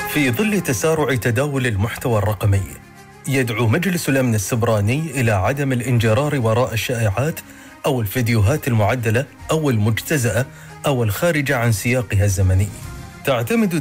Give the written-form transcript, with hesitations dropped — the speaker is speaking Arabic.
في ظل تسارع تداول المحتوى الرقمي، يدعو مجلس الأمن السبراني إلى عدم الانجرار وراء الشائعات أو الفيديوهات المعدلة أو المجتزأة أو الخارجة عن سياقها الزمني. تعتمد